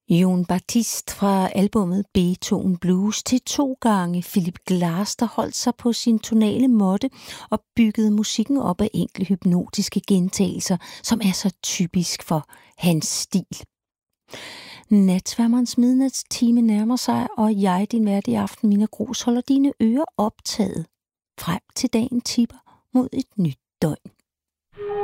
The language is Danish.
Jon Batiste fra albumet Beethoven Blues til 2 gange Philip Glass, der holdt sig på sin tonale måtte og byggede musikken op af enkle hypnotiske gentagelser, som er så typisk for hans stil. Natsværmerens midnatstime nærmer sig, og jeg, din vært i aften, Mina Gros, holder dine ører optaget frem til dagen tipper mod et nyt døgn.